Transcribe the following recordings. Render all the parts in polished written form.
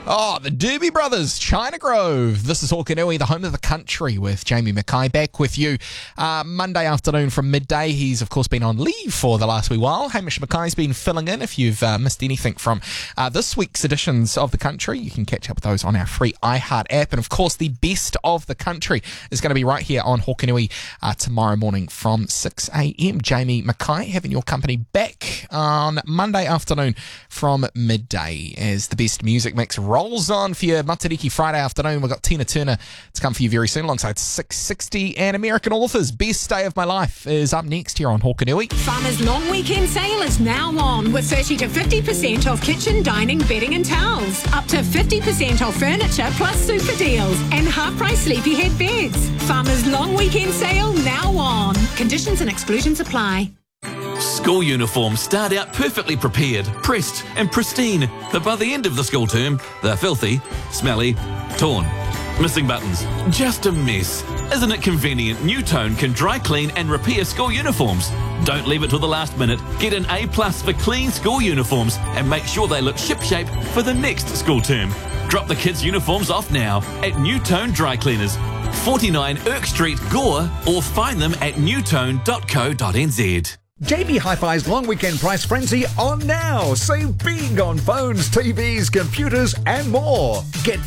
Oh, the Doobie Brothers, China Grove. This is Hokanui, the home of the country, with Jamie Mackay back with you Monday afternoon from midday. He's, of course, been on leave for the last wee while. Hamish Mackay's been filling in. If you've missed anything from this week's editions of the country, you can catch up with those on our free iHeart app. And, of course, the best of the country is going to be right here on Hokanui tomorrow morning from 6 a.m. Jamie Mackay having your company back on Monday afternoon from midday as the best music mix rolls on for your Matariki Friday afternoon. We've got Tina Turner to come for you very soon alongside 660 and American Authors. Best Day of My Life is up next here on Hokanui. Farmers' long weekend sale is now on with 30 to 50% off kitchen, dining, bedding and towels. Up to 50% off furniture plus super deals and half-price sleepyhead beds. Farmers' long weekend sale now on. Conditions and exclusions apply. School uniforms start out perfectly prepared, pressed and pristine, but by the end of the school term, they're filthy, smelly, torn, missing buttons, just a mess. Isn't it convenient New Tone can dry clean and repair school uniforms? Don't leave it till the last minute. Get an A+ for clean school uniforms and make sure they look shipshape for the next school term. Drop the kids' uniforms off now at New Tone Dry Cleaners, 49 Irk Street, Gore, or find them at newtone.co.nz. JB Hi-Fi's long weekend price frenzy on now. Save big on phones, TVs, computers and more. Get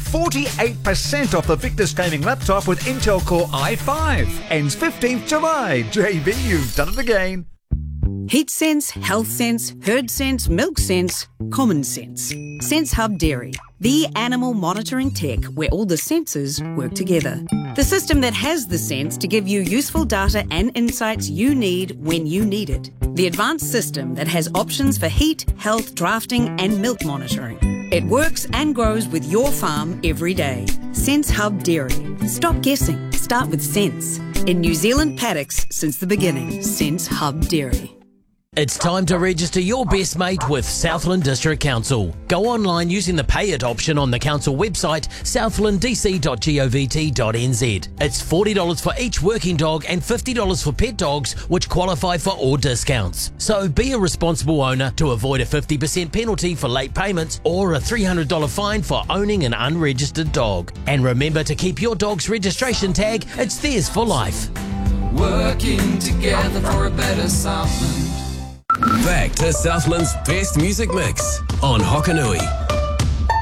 48% off the Victus gaming laptop with Intel Core i5. Ends 15th July. JB, you've done it again. Heat sense, health sense, herd sense, milk sense, common sense. Sense Hub Dairy, the animal monitoring tech where all the sensors work together. The system that has the sense to give you useful data and insights you need when you need it. The advanced system that has options for heat, health, drafting and milk monitoring. It works and grows with your farm every day. Sense Hub Dairy. Stop guessing. Start with sense. In New Zealand paddocks since the beginning. Sense Hub Dairy. It's time to register your best mate with Southland District Council. Go online using the Pay It option on the council website, southlanddc.govt.nz. It's $40 for each working dog and $50 for pet dogs, which qualify for all discounts. So be a responsible owner to avoid a 50% penalty for late payments or a $300 fine for owning an unregistered dog. And remember to keep your dog's registration tag. It's theirs for life. Working together for a better Southland. Back to Southland's best music mix on Hokanui.